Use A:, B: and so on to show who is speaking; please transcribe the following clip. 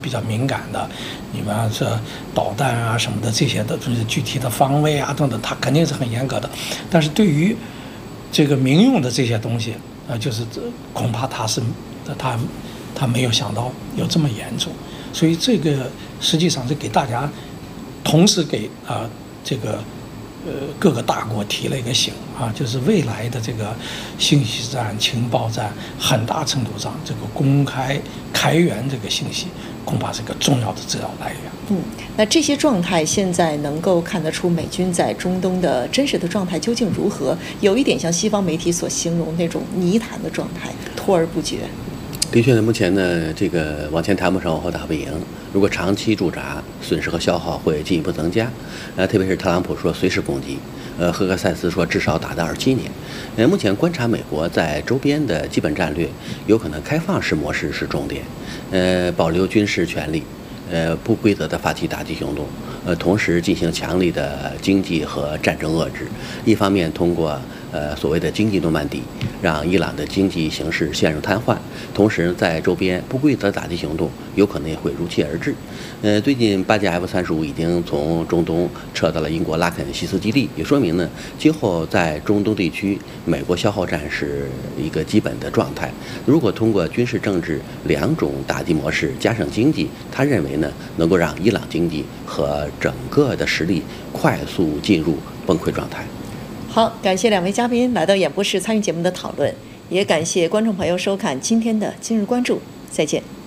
A: 比较敏感的，你比方说导弹啊什么的这些的东西，具体的方位啊等等，它肯定是很严格的。但是对于这个民用的这些东西，就是恐怕他没有想到有这么严重，所以这个实际上是给大家同时给这个各个大国提了一个醒就是未来的这个信息战、情报战，很大程度上这个公开开源这个信息，恐怕是个重要的资料来源。
B: 那这些状态现在能够看得出美军在中东的真实的状态究竟如何？有一点像西方媒体所形容那种泥潭的状态，拖而不决。
C: 的确呢，目前呢，这个往前谈不成，往后打不赢。如果长期驻扎，损失和消耗会进一步增加。特别是特朗普说随时攻击，赫克塞斯说至少打到27年。目前观察美国在周边的基本战略，有可能开放式模式是重点，保留军事权力，不规则的发起打击行动，同时进行强力的经济和战争遏制。一方面通过所谓的经济诺曼底，让伊朗的经济形势陷入瘫痪，同时在周边不规则打击行动有可能也会如期而至。最近8架 F-35已经从中东撤到了英国拉肯西斯基地，也说明呢，今后在中东地区，美国消耗战是一个基本的状态。如果通过军事、政治两种打击模式加上经济，他认为呢，能够让伊朗经济和整个的实力快速进入崩溃状态。
B: 好，感谢2位嘉宾来到演播室参与节目的讨论，也感谢观众朋友收看今天的今日关注，再见。